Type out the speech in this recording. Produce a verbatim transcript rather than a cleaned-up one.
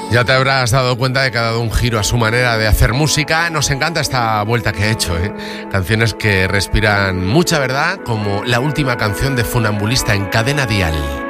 Ya te habrás dado cuenta de que ha dado un giro a su manera de hacer música. Nos encanta esta vuelta que ha hecho, ¿eh? Canciones que respiran mucha verdad, como la última canción de Funambulista en Cadena Dial.